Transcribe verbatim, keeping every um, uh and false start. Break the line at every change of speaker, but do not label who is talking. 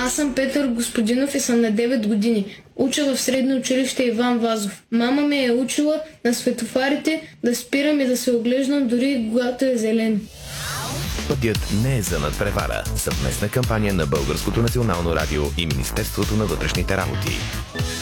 Аз съм Петър Господинов и съм на девет години. Уча в средно училище Иван Вазов. Мама ме е учила на светофарите да спирам и да се оглеждам дори когато е зелен.
Пътят не е за надпревара. Съвместна кампания на Българското национално радио и Министерството на вътрешните работи.